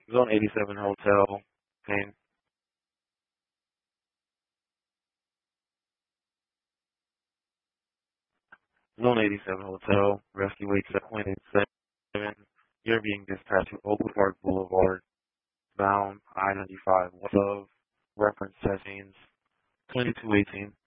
Zone 87 Hotel, Payne. Zone 87 Hotel, Rescue 887. You're being dispatched to Oakwood Park Boulevard, bound I-95 west of reference sessions 2218.